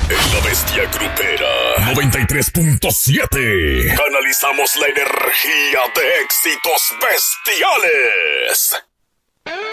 En la Bestia Grupera 93.7 canalizamos la energía de éxitos bestiales.